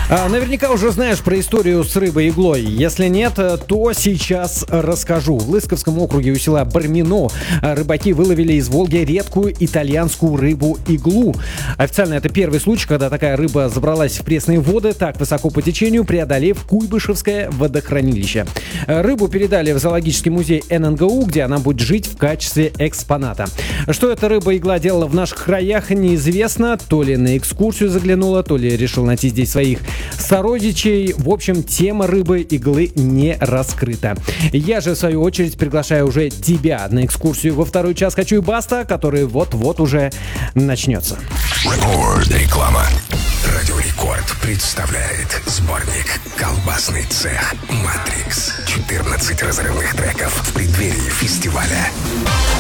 Наверняка уже знаешь про историю с рыбой-иглой. Если нет, то сейчас расскажу. В Лысковском округе у села Бармино рыбаки выловили из Волги редкую итальянскую рыбу-иглу. Официально это первый случай, когда такая рыба забралась в пресные воды так высоко по течению, преодолев Куйбышевское водохранилище. Рыбу передали в зоологический музей ННГУ, где она будет жить в качестве экспоната. Что эта рыба-игла делала в наших краях, неизвестно. То ли на экскурсию заглянула, то ли решил найти здесь своих сородичей. В общем, тема рыбы-иглы не раскрыта. Я же, в свою очередь, приглашаю уже тебя на экскурсию во второй час «Хочу и баста», который вот-вот уже начнется. Реклама. Радио Рекорд представляет сборник «Колбасный цех Матрикс». 14 разрывных треков в преддверии фестиваля.